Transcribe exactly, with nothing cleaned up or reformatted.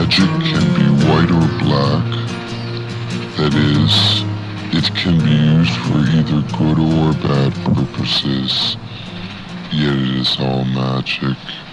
Magic can be white or black. That is, it can be used for either good or bad purposes, yet it is all magic.